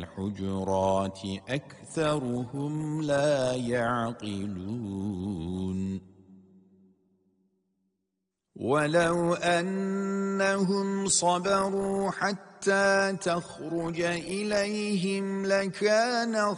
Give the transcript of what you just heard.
الحجرات أكثرهم لا يعقلون ولو أنهم صبروا حتى تخرج إليهم لكان